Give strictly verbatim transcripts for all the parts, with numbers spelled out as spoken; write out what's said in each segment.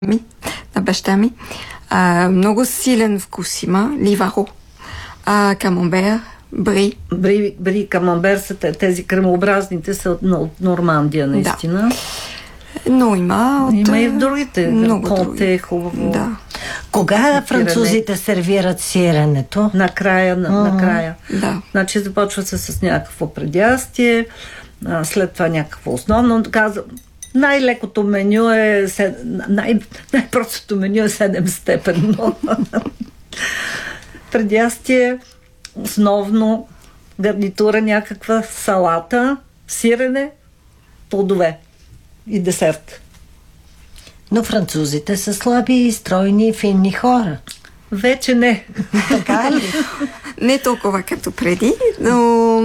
ми, на баща ми. А, много силен вкус има. Ливаро, а, камамбер, бри. Бри, бри камамбер са тези кремообразните са от, от Нормандия, наистина. Да. Но има от... Има и в другите. Много Конте други. е хубаво. Да. Кога французите сервират сиренето? Накрая, на, Mm-hmm. накрая. Да. Значи започва се с някакво предястие, а, след това някакво основно. Каза, най-лекото меню е най- най-простото меню е седемстепенно. Предястие, основно гарнитура, някаква салата, сирене, плодове и десерт. Но французите са слаби и стройни и финни хора. Вече не. Така ли? Не толкова като преди, но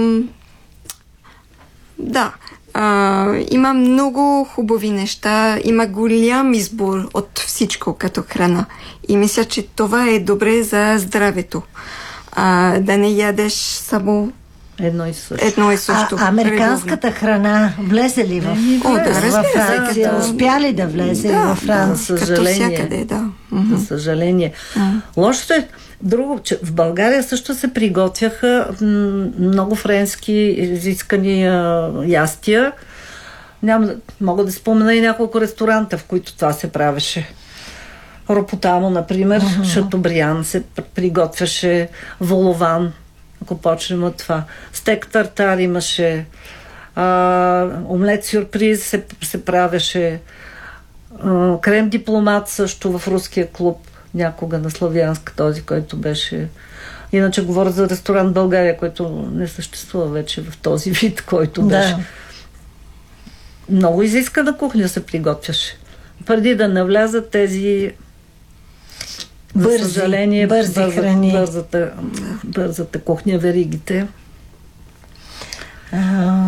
да. А, има много хубави неща, има голям избор от всичко като храна. И мисля, че това е добре за здравето. А, да не ядеш само Едно и също. едно и също. А американската храна влезе ли в, О, да, в разбира се, Франция? като- Успя ли да влезе Да, във Франция? За като съжаление. всякъде, да. За съжаление. Лошото е друго, че в България също се приготвяха м, много френски изискани а, ястия. Няма, да- мога да спомена и няколко ресторанта, в които това се правеше. Ропотамо, например, uh-huh. Шатобриан се пр- приготвяше, Волован, ако почнем от това. Стек тартар имаше, а, омлет сюрприз се, се правеше, а, крем дипломат също в руския клуб, някога на Славянска, този, който беше... Иначе говоря за ресторант България, който не съществува вече в този вид, който беше. Да. Много изискана кухня се приготвяше. Преди да навлязат тези Бързи, за съжаление, бързи бърза, храни. Бързата, бързата кухня, веригите. А,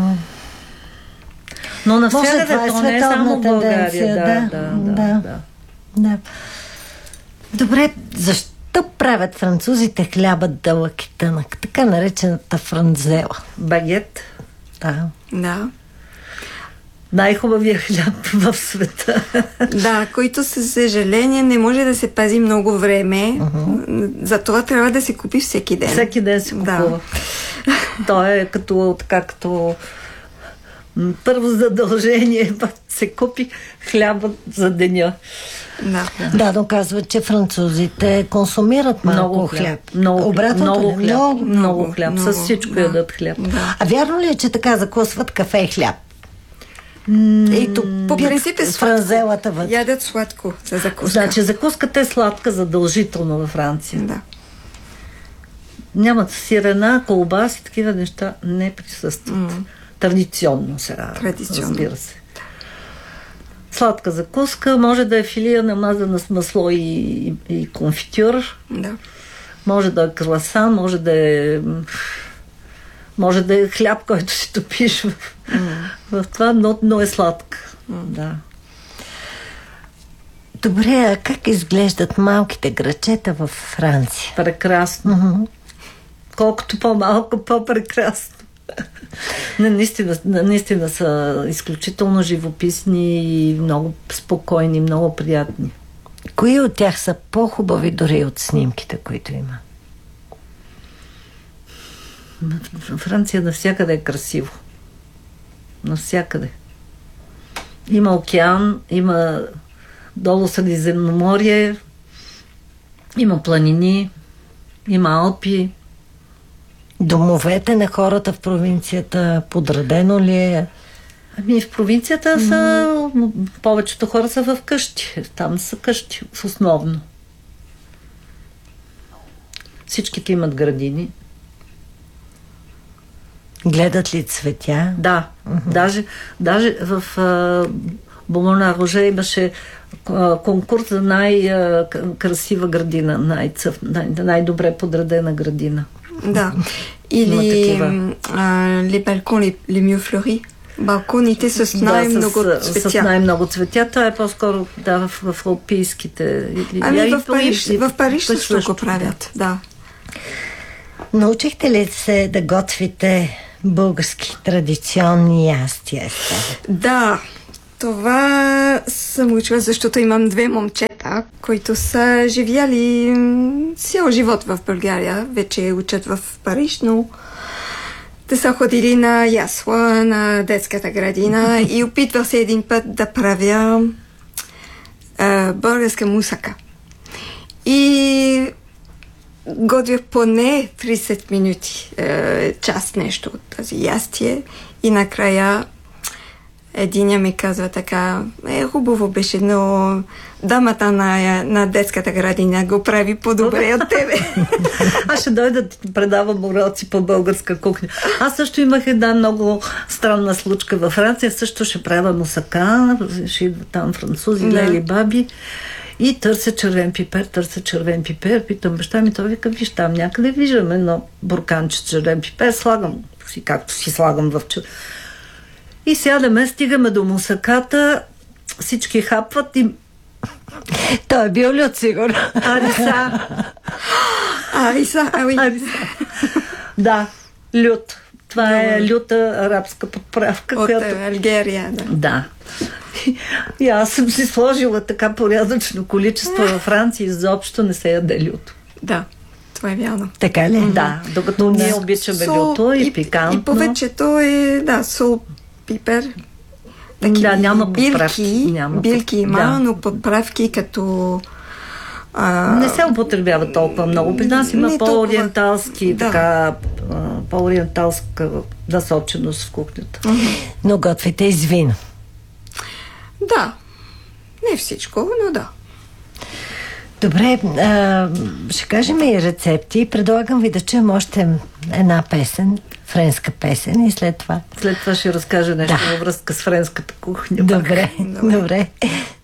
Но може навсякъде, това е то не е световна само в България. тенденция. Да, да, да, да. да. Да. Добре, защо правят французите хляба дълъг и тънък? Така наречената франзела. Багет. Да. Да. Най-хубавия хляб в света. Да, който със съжаление не може да се пази много време. Uh-huh. Затова трябва да се купи всеки ден. Всеки ден се купува. Да. Той е като, така, като м, първо задължение се купи хляба за деня. Да. Да, доказват, че французите консумират малко Много хляб. хляб. Много, Обратното много ли? хляб. Много. Много хляб. много, С всичко да. ядат хляб. Да. А вярно ли е, че така закусват кафе и хляб? И то, по принцип е сладко. франзелата вътре. Ядат сладко за закуска. Значи закуската е сладка задължително във Франция. Да. Нямат сирена, колбас и такива неща не присъстват. Mm. Традиционно се ражда, Традиционно. разбира се. Сладка закуска може да е филия намазана с масло и, и, и конфитюр. Да. Може да е круасан, може да е може да е хляб, който си топиш в, mm. в това, но, но е сладка. Mm. Да. Добре, а как изглеждат малките грачета във Франция? Прекрасно. Uh-huh. Колкото по-малко, по-прекрасно. Не, наистина, наистина са изключително живописни и много спокойни, много приятни. Кои от тях са по-хубави дори от снимките, които има? Франция навсякъде е красиво. Навсякъде. Има океан, има долу Средиземноморие, има планини, има Алпи. Домовете на хората в провинцията подредено ли е? Ами в провинцията са повечето хора са в къщи. Там са къщи основно. Всичките имат градини. Гледат ли цветя? Да, uh-huh. даже, даже в Бомона Роже имаше а, конкурс за най-красива градина, най-цъв, най- най-добре подредена градина. Да. Или les balcons les, les mieux fleuris. Балконите с най-много да, цветя. С, с най-много цветя. Това е по-скоро да, в, в алпийските. Ами и в Париж, и, в Париж също, също го правят. Да. Научихте ли се да готвите български традиционни ястия? Да. Това съм учила, защото имам две момчета, които са живяли цял живот в България. Вече учат в Париж, но те са ходили на ясла, на детската градина и опитвах се един път да правя а, българска музика. И готвях поне тридесет минути, е, час нещо от тази ястие и накрая единя ми казва така, е, хубаво беше, но дамата на, на детската градина го прави по-добре от тебе. Аз ще дойда да ти предавам уроци по българска кухня. Аз също имах една много странна случка във Франция, също ще правя мусака, ще идва там французи, да. Лели баби. И търся червен пипер, търся червен пипер. Питам баща ми, той вика, виж там някъде виждаме едно бурканче червен пипер, слагам си, както си слагам в чер... И сядаме, стигаме до мусаката, всички хапват и... Той е бил лют, сигурно. Ариса. Ариса, ами. Ариса. Да, лют. Това е люта арабска подправка. От която... Алгерия, да. Да. И аз съм си сложила така порядъчно количество във Франция, изобщо не се яде люто. Да, това е вярно. Така ли? Да, докато ние обичаме сол, люто и, и пикантно. И повечето е, да, сол, пипер. Таки, да, няма подправки. Билки, няма билки под... има, да. но подправки като... А... Не се употребява толкова много. При нас има по-ориенталски, да. така, по-ориенталска насоченост в кухнята. Но готвите и с вино. Да. Не всичко, но да. Добре, а, ще кажем и рецепти. Предлагам ви да чуем още една песен, френска песен и след това... След това ще разкажа нещо да. във връзка с френската кухня. Добре, добре. добре.